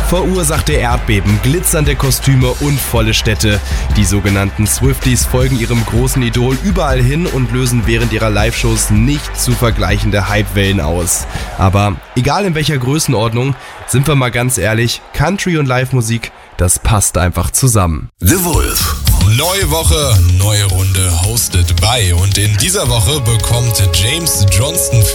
verursachte Erdbeben, glitzernde Kostüme und volle Städte. Die sogenannten Swifties folgen ihrem großen Idol überall hin und lösen während ihrer Live-Shows nicht zu vergleichende Hypewellen aus. Aber egal in welcher Größenordnung, sind wir mal ganz ehrlich, Country und Live-Musik, das passt einfach zusammen. The Wolf. Neue Woche, neue Runde, hosted by. Und in dieser Woche bekommt James Johnston